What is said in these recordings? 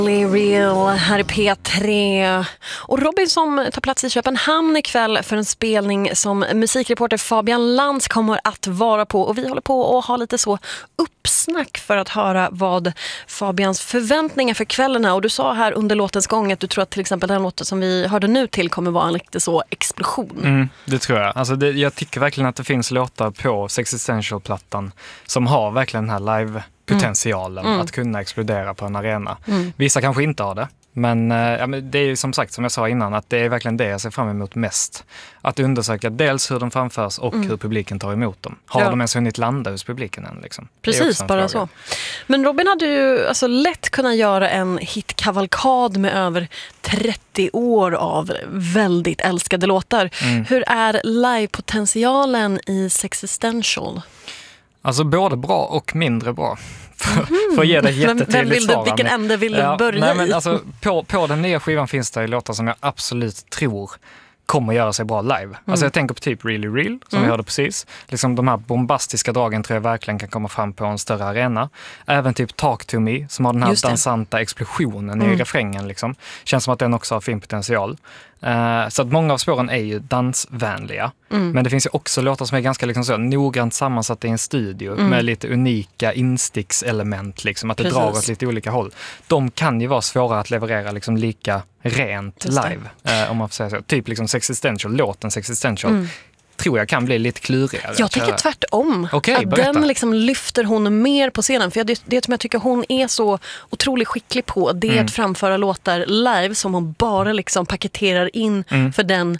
Real, här är P3 och Robin som tar plats i Köpenhamn ikväll för en spelning som musikreporter Fabian Lantz kommer att vara på, och vi håller på att ha lite så uppsnack för att höra vad Fabians förväntningar för kvällarna. Och du sa här under låtens gång att du tror att till exempel den låten som vi hörde nu till kommer vara en riktig så explosion. Det tror jag. Alltså jag tycker verkligen att det finns låtar på Sexistential-plattan som har verkligen den här live-potentialen att kunna explodera på en arena. Vissa kanske inte har det. Men det är ju som sagt, som jag sa innan, att det är verkligen det jag ser fram emot mest. Att undersöka dels hur de framförs och hur publiken tar emot dem. Har de ens hunnit landa hos publiken än? Liksom? Precis, bara så. Men Robin hade ju alltså lätt kunnat göra en hitkavalkad med över 30 år av väldigt älskade låtar. Hur är livepotentialen i Sexistential? Alltså både bra och mindre bra. För att ge dig jättetydligt svar. Vilken ände vill du börja i? Alltså, på den nya skivan finns det låtar som jag absolut tror kommer göra sig bra live. Alltså jag tänker på typ Really Real, som vi hörde precis. Liksom de här bombastiska dragen tror jag verkligen kan komma fram på en större arena. Även typ Talk to Me, som har den här dansanta explosionen i refrängen. Liksom. Känns som att den också har fin potential. Så att många av spåren är ju dansvänliga. Men det finns ju också låtar som är ganska liksom så noggrant sammansatta i en studio med lite unika instickselement, liksom, att det drar åt lite olika håll. De kan ju vara svåra att leverera liksom lika rent live, om man får säga så. Typ liksom låten Sexistential tror jag kan bli lite klurigare. Jag tycker tvärtom. Okej, att den liksom lyfter hon mer på scenen. För det som jag tycker hon är så otroligt skicklig på, det är att framföra låtar live som hon bara liksom paketerar in för den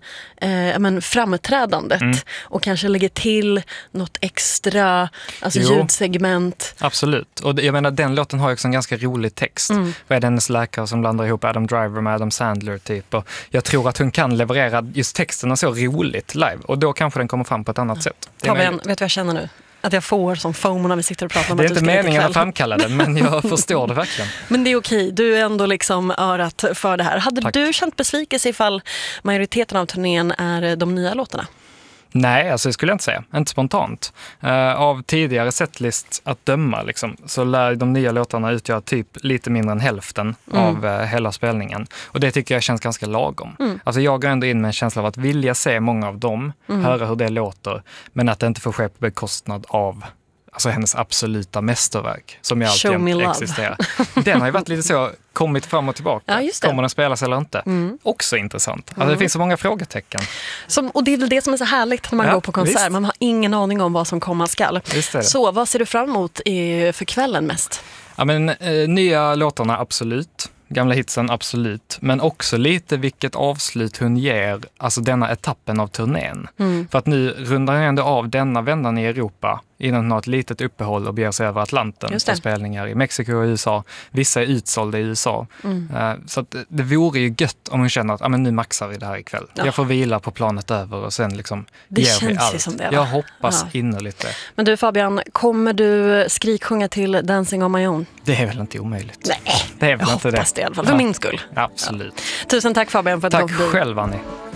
framträdandet. Och kanske lägger till något extra, alltså ljudsegment. Absolut. Och jag menar, den låten har ju också en ganska rolig text. Vad är det hennes läkare som blandar ihop Adam Driver med Adam Sandler typ. Och jag tror att hon kan leverera just texterna så roligt live. Och då kanske den kommer fram på ett annat sätt. Fabian, vet du vad jag känner nu? Att jag får som FOMO när vi sitter och pratar om det är att du inte ska meningen att framkalla det, men jag förstår det verkligen. Men det är okej, du är ändå liksom örat för det här. Hade du känt besvikelse ifall majoriteten av turnén är de nya låtarna? Nej, alltså det skulle jag inte säga. Inte spontant. Av tidigare setlist att döma liksom, så lär de nya låtarna utgöra typ lite mindre än hälften av hela spelningen. Och det tycker jag känns ganska lagom. Alltså jag går ändå in med en känsla av att vilja se många av dem, höra hur det låter, men att det inte får ske på bekostnad av alltså hennes absoluta mästerverk som ju alltid existerar. Den har ju varit lite så, kommit fram och tillbaka. Ja, just det. Kommer den spelas eller inte? Också intressant. Alltså det finns så många frågetecken. Och det är väl det som är så härligt när man går på konsert. Visst. Man har ingen aning om vad som komma skall. Så vad ser du fram emot för kvällen mest? Ja, men nya låtarna absolut. Gamla hitsen absolut. Men också lite vilket avslut hon ger, alltså denna etappen av turnén. För att nu rundar hon ändå av denna vändan i Europa innan hon har ett litet uppehåll och beger sig över Atlanten på spelningar i Mexiko och USA. Vissa är utsålda i USA. Så att det vore ju gött om hon känner att nu maxar vi det här ikväll. Ja. Jag får vila på planet över och sen liksom det ger vi allt. Ju som det, jag hoppas innerligt det. Men du Fabian, kommer du skriksjunga till Dancing on my own? Det är väl inte omöjligt. Nej, det är väl jag inte hoppas det i alla fall. För min skull. Absolut. Tusen tack Fabian för att du kom. Tack själv Annie.